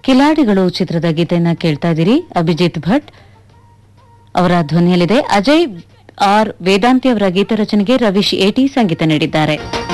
ಕಿಲಾಡಿಗಳು ಚಿತ್ರದ ಗೀತೆಯನ್ನ ಕೇಳ್ತಾ ಇದ್ದೀರಿ. ಅಭಿಜಿತ್ ಭಟ್ ಅವರ ಧ್ವನಿಯಲ್ಲಿದೆ. ಅಜಯ್ ಆರ್ ವೇದಾಂತಿ ಅವರ ಗೀತ ರಚನೆಗೆ ರವೀಶ್ ಏಟಿ ಸಂಗೀತ ನೀಡಿದ್ದಾರೆ.